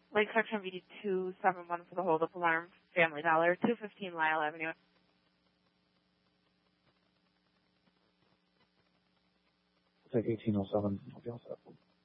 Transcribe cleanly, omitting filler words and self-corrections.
Lake Section VD 271 for the hold-up alarm, Family Dollar, 215 Lyle Avenue. Take 1807. I'll be all set.